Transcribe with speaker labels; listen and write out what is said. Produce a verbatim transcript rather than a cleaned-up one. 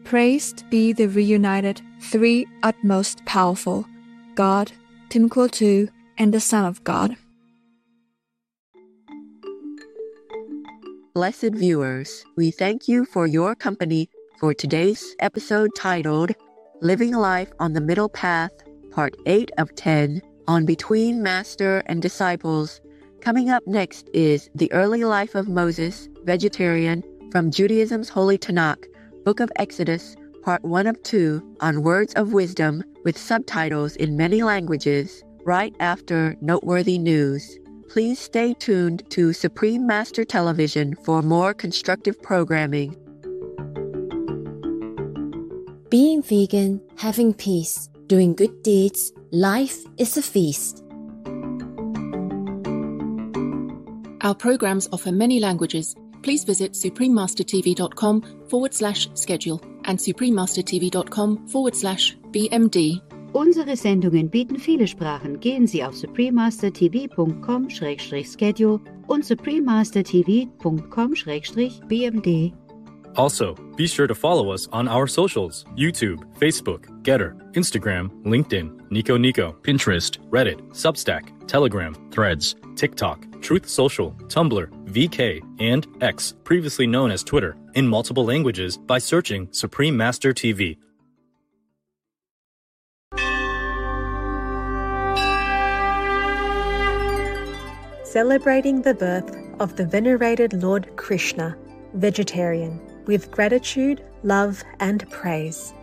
Speaker 1: Praised be the reunited three utmost powerful, God, Tim Kuo-tu, and the Son of God.
Speaker 2: Blessed viewers, we thank you for your company for today's episode titled Living Life on the Middle Path, Part eight of ten, on Between Master and Disciples. Coming up next is The Early Life of Moses, Vegetarian, from Judaism's Holy Tanakh, Book of Exodus, Part one of two, on Words of Wisdom, with subtitles in many languages, right after Noteworthy News. Please stay tuned to Supreme Master Television for more constructive programming.
Speaker 3: Being vegan, having peace, doing good deeds, life is a feast.
Speaker 4: Our programs offer many languages. Please visit suprememastertv.com forward slash schedule and suprememastertv.com forward slash BMD.
Speaker 5: Unsere Sendungen bieten viele Sprachen. Gehen Sie auf suprememastertv.com slash schedule und suprememastertv.com slash BMD.
Speaker 6: Also, be sure to follow us on our socials: YouTube, Facebook, Getter, Instagram, LinkedIn, Nico Nico, Pinterest, Reddit, Substack, Telegram, Threads, TikTok, Truth Social, Tumblr, V K, and X, previously known as Twitter, in multiple languages by searching Supreme Master T V.
Speaker 7: Celebrating the birth of the venerated Lord Krishna, Vegetarian, with gratitude, love, and praise.